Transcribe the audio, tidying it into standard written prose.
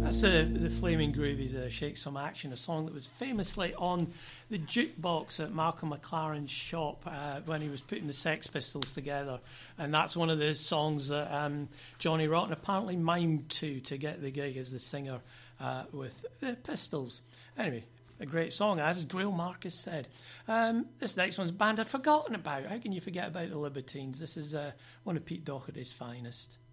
That's the Flaming Groovies, Shake Some Action, a song that was famously on the jukebox at Malcolm McLaren's shop when he was putting the Sex Pistols together. And that's one of the songs that Johnny Rotten apparently mimed to get the gig as the singer with the Pistols. Anyway, a great song, as Grail Marcus said. This next one's a band I'd forgotten about. How can you forget about the Libertines? This is one of Pete Doherty's finest.